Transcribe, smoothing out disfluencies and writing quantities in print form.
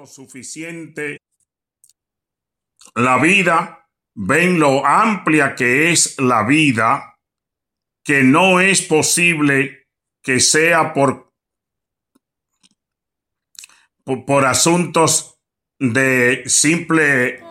lo suficiente la vida, ven lo amplia que es la vida, que no es posible que sea por asuntos de simple